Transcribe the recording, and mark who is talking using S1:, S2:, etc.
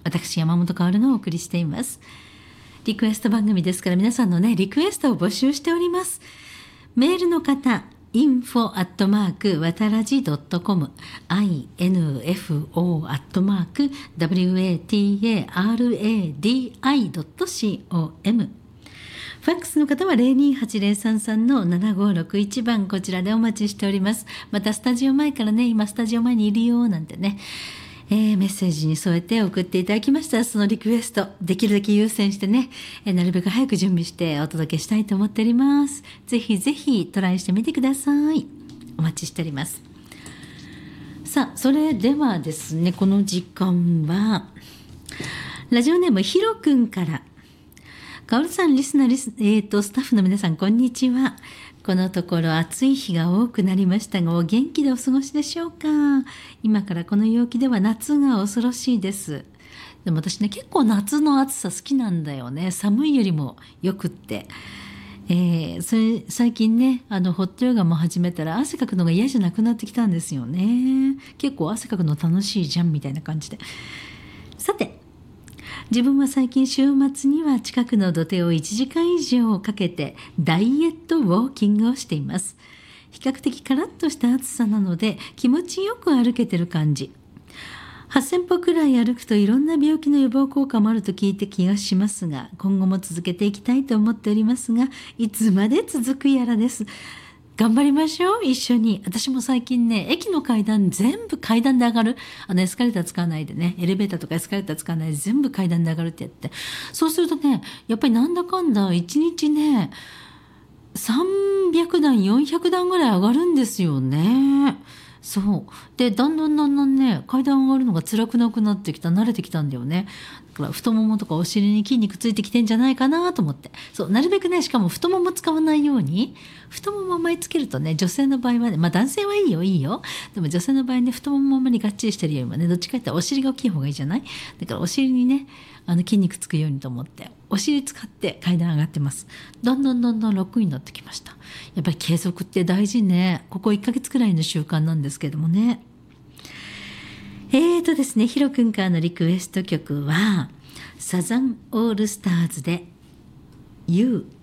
S1: 私山本薫がお送りしています。リクエスト番組ですから、皆さんのねリクエストを募集しております。メールの方、info@wataraji.com info@wataradi.com。ファックスの方は 028033-7561 番、こちらでお待ちしております。またスタジオ前からね、今スタジオ前にいるよなんてね、メッセージに添えて送っていただきましたら、そのリクエストできるだけ優先してね、なるべく早く準備してお届けしたいと思っております。ぜひぜひトライしてみてください。お待ちしております。さあ、それではですね、この時間はラジオネームひろくんから、かおるさん、リスナー、スタッフの皆さん、こんにちは。このところ暑い日が多くなりましたが、お元気でお過ごしでしょうか。今からこの陽気では夏が恐ろしいです。でも私ね、結構夏の暑さ好きなんだよね。寒いよりもよくって。最近ね、ホットヨガも始めたら汗かくのが嫌じゃなくなってきたんですよね。結構汗かくの楽しいじゃんみたいな感じで。さて、自分は最近週末には近くの土手を1時間以上かけてダイエットウォーキングをしています。比較的カラッとした暑さなので気持ちよく歩けてる感じ。8000歩くらい歩くといろんな病気の予防効果もあると聞いて気がしますが、今後も続けていきたいと思っておりますが、いつまで続くやらです。頑張りましょう、一緒に。私も最近ね、駅の階段全部階段で上がる。エスカレーター使わないでね、エレベーターとかエスカレーター使わないで全部階段で上がるってやって。そうするとね、やっぱりなんだかんだ1日ね、300段、400段ぐらい上がるんですよね。そう。で、だんだんね、階段上がるのが辛くなくなってきた、慣れてきたんだよね。だから太ももとかお尻に筋肉ついてきてんじゃないかなと思って。そう、なるべくね、しかも太もも使わないように、太ももあんまりつけるとね、女性の場合はね、まあ男性はいいよ。でも女性の場合ね、太ももあんまりがっちりしてるよりもね、どっちかってお尻が大きい方がいいじゃない？だからお尻にね、筋肉つくようにと思って、お尻使って階段上がってます。どんどん楽になってきました。やっぱり継続って大事ね。ここ1ヶ月くらいの習慣なんですけどもね。ですね、ヒロくんからのリクエスト曲は、サザンオールスターズで You